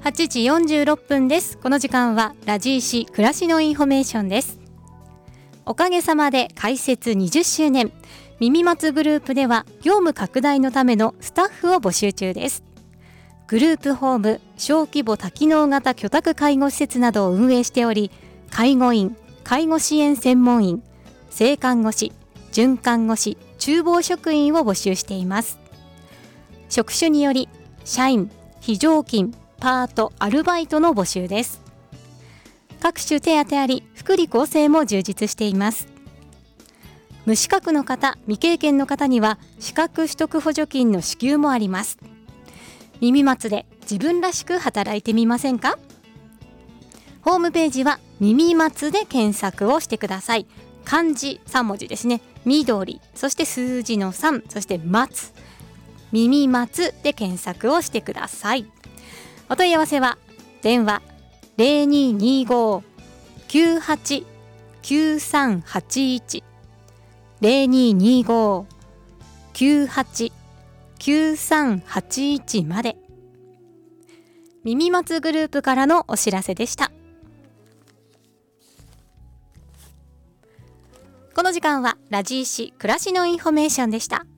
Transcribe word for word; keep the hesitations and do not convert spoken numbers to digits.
はちじよんじゅうろっぷんです。この時間はラジーシ暮らしのインフォメーションです。おかげさまで開設にじゅっしゅうねん、耳松グループでは業務拡大のためのスタッフを募集中です。グループホーム、小規模多機能型居宅介護施設などを運営しており、介護員、介護支援専門員、正看護師、准看護師、厨房職員を募集しています。職種により社員、非常勤、パート、アルバイトの募集です。各種手当あり、福利厚生も充実しています。無資格の方、未経験の方には資格取得補助金の支給もあります。耳松で自分らしく働いてみませんか？ホームページは耳松で検索をしてください。漢字さんもじですね。緑、そして数字のさん、そして松、耳松で検索をしてください。お問い合わせは電話 ゼロにーにーごー きゅうはち きゅうさんはちいち ゼロにーにーごー きゅうはち きゅうさんはちいちまで。耳松グループからのお知らせでした。この時間はラジーシ暮らしのインフォメーションでした。